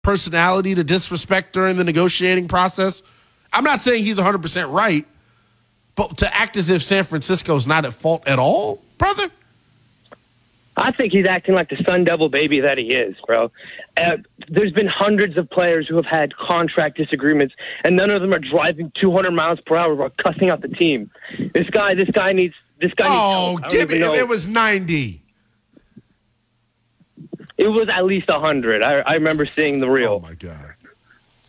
personality to disrespect during the negotiating process. I'm not saying he's 100% right, but to act as if San Francisco's not at fault at all, brother? I think he's acting like the Sun Devil baby that he is, bro. There's been hundreds of players who have had contract disagreements, and none of them are driving 200 miles per hour while cussing out the team. This guy needs help. Give it. It was 90. It was at least 100. I remember seeing the reel. Oh, my God.